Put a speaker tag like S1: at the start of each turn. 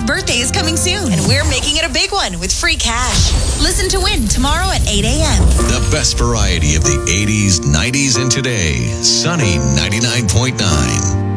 S1: birthday is coming soon, and we're making it a big one with free cash. Listen to win tomorrow at 8 a.m.
S2: The best variety of the 80s, 90s, and today. Sunny 99.9.